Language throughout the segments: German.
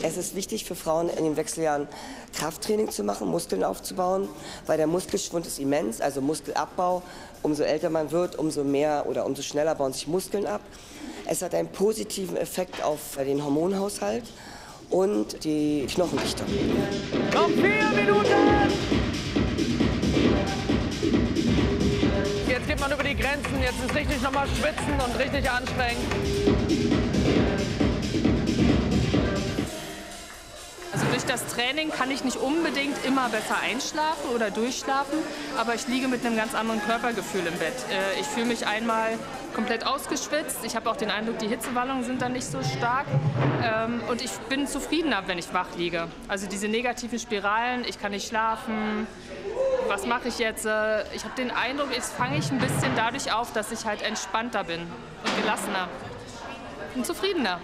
Es ist wichtig für Frauen in den Wechseljahren Krafttraining zu machen, Muskeln aufzubauen, weil der Muskelschwund ist immens, also Muskelabbau. Umso älter man wird, umso mehr oder umso schneller bauen sich Muskeln ab. Es hat einen positiven Effekt auf den Hormonhaushalt und die Knochendichtung. Noch 4 Minuten! Jetzt geht man über die Grenzen, jetzt ist richtig nochmal schwitzen und richtig anstrengend. Also durch das Training kann ich nicht unbedingt immer besser einschlafen oder durchschlafen, aber ich liege mit einem ganz anderen Körpergefühl im Bett. Ich fühle mich einmal komplett ausgeschwitzt, ich habe auch den Eindruck, die Hitzewallungen sind dann nicht so stark und ich bin zufriedener, wenn ich wach liege. Also diese negativen Spiralen, ich kann nicht schlafen, was mache ich jetzt? Ich habe den Eindruck, jetzt fange ich ein bisschen dadurch auf, dass ich halt entspannter bin und gelassener und zufriedener.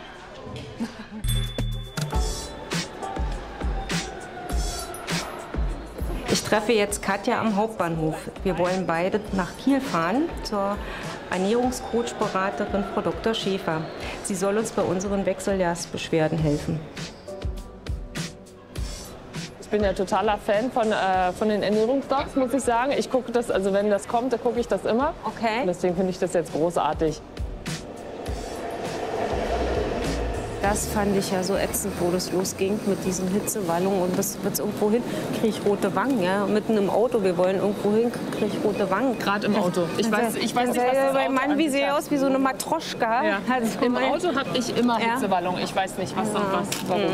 Ich treffe jetzt Katja am Hauptbahnhof. Wir wollen beide nach Kiel fahren zur Ernährungscoach-Beraterin Frau Dr. Schäfer. Sie soll uns bei unseren Wechseljahrsbeschwerden helfen. Ich bin ja totaler Fan von den Ernährungsdocs, muss ich sagen. Ich gucke das, also wenn das kommt, dann gucke ich das immer. Okay. Und deswegen finde ich das jetzt großartig. Das fand ich ja so ätzend, wo das losging mit diesen Hitzewallungen. Und das wird irgendwo hin, kriege ich rote Wangen. Ja? Mitten im Auto, wir wollen irgendwo hin, kriege ich rote Wangen. Gerade im Auto. Ich weiß nicht, was das Mein Mann, wie sehe aus wie so eine Matroschka. Ja. Also im Auto habe ich immer Hitzewallungen. Ich weiß nicht, was und was, warum.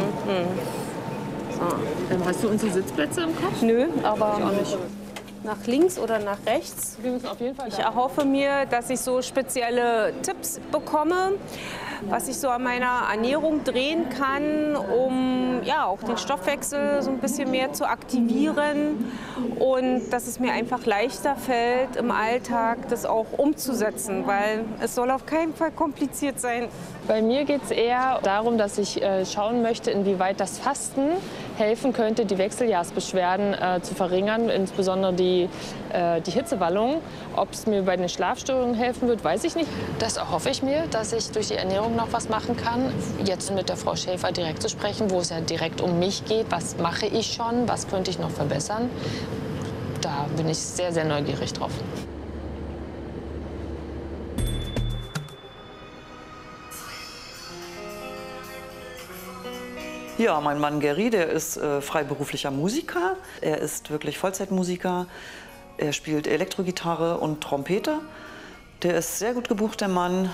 So. Hast du unsere Sitzplätze im Kopf? Nö, aber ich auch nicht. Nach links oder nach rechts. Wir müssen auf jeden Fall ich erhoffe mir, dass ich so spezielle Tipps bekomme, was ich so an meiner Ernährung drehen kann, um ja, auch den Stoffwechsel so ein bisschen mehr zu aktivieren und dass es mir einfach leichter fällt, im Alltag das auch umzusetzen, weil es soll auf keinen Fall kompliziert sein. Bei mir geht es eher darum, dass ich schauen möchte, inwieweit das Fasten helfen könnte, die Wechseljahrsbeschwerden zu verringern, insbesondere die Hitzewallungen. Ob es mir bei den Schlafstörungen helfen wird, weiß ich nicht. Das erhoffe ich mir, dass ich durch die Ernährung noch was machen kann. Jetzt mit der Frau Schäfer direkt zu sprechen, wo es ja direkt um mich geht. Was mache ich schon? Was könnte ich noch verbessern? Da bin ich sehr, sehr neugierig drauf. Ja, mein Mann Gary, der ist freiberuflicher Musiker. Er ist wirklich Vollzeitmusiker. Er spielt Elektrogitarre und Trompete. Der ist sehr gut gebucht, der Mann.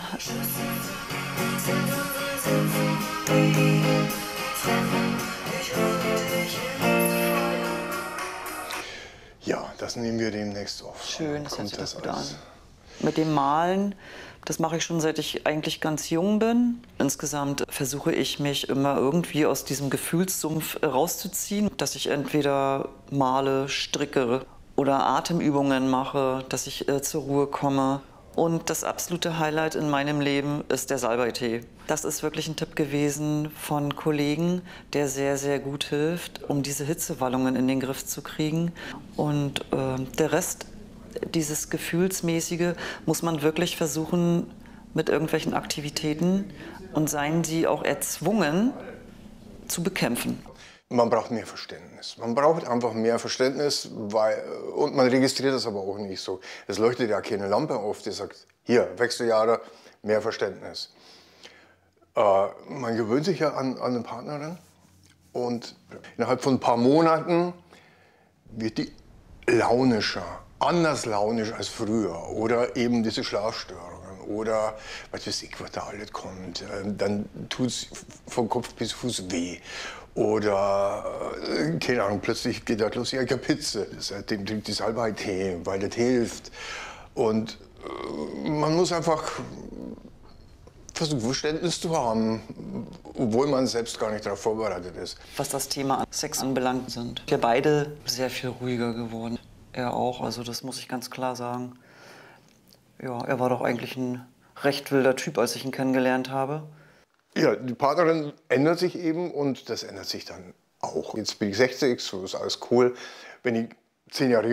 Ja, das nehmen wir demnächst auf. Schön, das hört sich das gut an. Mit dem Malen, das mache ich schon seit ich eigentlich ganz jung bin. Insgesamt versuche ich mich immer irgendwie aus diesem Gefühlssumpf rauszuziehen, dass ich entweder male, stricke oder Atemübungen mache, dass ich zur Ruhe komme. Und das absolute Highlight in meinem Leben ist der Salbeitee. Das ist wirklich ein Tipp gewesen von Kollegen, der sehr, sehr gut hilft, um diese Hitzewallungen in den Griff zu kriegen. Und der Rest, dieses Gefühlsmäßige, muss man wirklich versuchen mit irgendwelchen Aktivitäten und seien sie auch erzwungen zu bekämpfen. Man braucht mehr Verständnis. Man braucht einfach mehr Verständnis, und man registriert das aber auch nicht so. Es leuchtet ja keine Lampe auf, die sagt, hier, Wechseljahre, mehr Verständnis. Man gewöhnt sich ja an eine Partnerin und innerhalb von ein paar Monaten wird die launischer, anders launisch als früher oder eben diese Schlafstörungen oder was weiß ich, was da alles kommt. Dann tut es von Kopf bis Fuß weh. Oder, keine Ahnung, plötzlich geht das los, ja, Pizza. Seitdem trinkt die Salbeitee, weil das hilft. Und man muss einfach versuchen, Verständnis zu haben, obwohl man selbst gar nicht darauf vorbereitet ist. Was das Thema Sex anbelangt, sind wir beide sehr viel ruhiger geworden. Er auch, also das muss ich ganz klar sagen. Ja, er war doch eigentlich ein recht wilder Typ, als ich ihn kennengelernt habe. Ja, die Partnerin ändert sich eben und das ändert sich dann auch. Jetzt bin ich 60, so ist alles cool. Wenn ich 10 Jahre